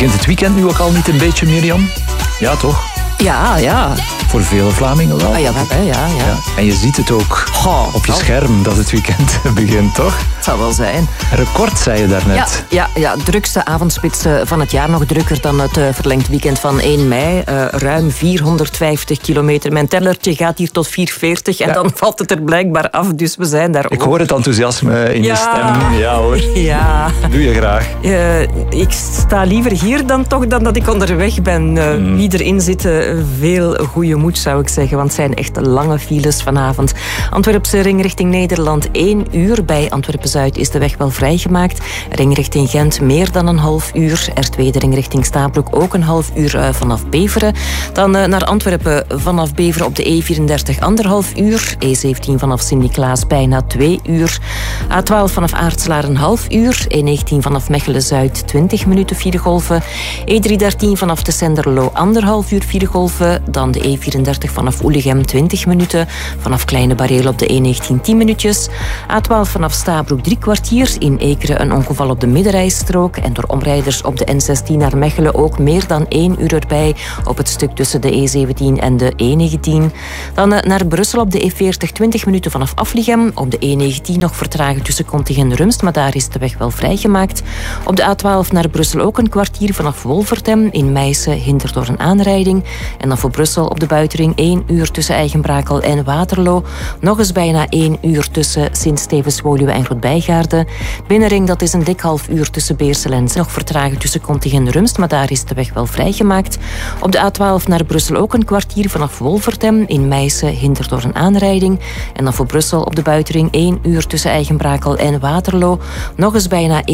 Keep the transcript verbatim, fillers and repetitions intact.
Begint het weekend nu ook al niet een beetje, Mirjam? Ja, toch? Ja, ja. Voor vele Vlamingen wel. Ah, ja, ja, ja, ja. Ja. En je ziet het ook Goh, op je oh. scherm dat het weekend begint, toch? Het zal wel zijn. Record, zei je daarnet. Ja, ja, ja, drukste avondspits van het jaar. Nog drukker dan het uh, verlengd weekend van één mei. Uh, ruim vierhonderdvijftig kilometer. Mijn tellertje gaat hier tot vierhonderdveertig en ja. dan valt het er blijkbaar af. Dus we zijn daar ook. Ik hoor het enthousiasme in ja. je stem. Ja hoor. Ja. Doe je graag. Uh, ik sta liever hier dan toch dan dat ik onderweg ben. Uh, mm. Wie erin zit, uh, veel goede moed zou ik zeggen. Want het zijn echt lange files vanavond. Antwerpse ring richting Nederland één uur. Bij Antwerpen-Zuid is de weg wel vrijgemaakt. Ring richting Gent meer dan een half uur. R twee de ring richting Stabroek ook een half uur uh, vanaf Beveren. Dan uh, naar Antwerpen vanaf Beveren op de E vierendertig anderhalf uur. E zeventien vanaf Sint-Niklaas bijna twee uur. A twaalf vanaf Aartselaar een half uur. E negentien vanaf Mechelen-Zuid twintig minuten filegolven. E driehonderddertien vanaf de Senderlo anderhalf uur filegolven. Dan de E vierendertig vanaf Oelegem twintig minuten. Vanaf Kleine Bareel op de E negentien tien minuutjes. A twaalf vanaf Stabroek drie kwartier. In Ekeren een ongeval op de middenrijstrook. En door omrijders op de N zestien naar Mechelen ook meer dan één uur erbij. Op het stuk tussen de E zeventien en de E negentien. Dan naar Brussel op de E veertig twintig minuten vanaf Aflichem. Op de E negentien nog vertraging tussen Kontig en Rumst. Maar daar is de weg wel vrijgemaakt. Op de A twaalf naar Brussel ook een kwartier vanaf Wolvertem. In Meissen hindert door een aanrijding. En dan voor Brussel op de buitenring één uur tussen Eigenbrakel en Waterloo. Nog eens bijna één uur tussen Sint-Stevens-Woluwe en Grootbijgaarden. Binnenring dat is een dik half uur tussen Beersel en nog vertraging tussen Kontig en Rumst, maar daar is de weg wel vrijgemaakt. Op de A twaalf naar Brussel ook een kwartier vanaf Wolvertem. In Meissen hindert door een aanrijding. En dan voor Brussel op de buitenring één uur tussen Eigenbrakel en Waterloo. Nog eens bijna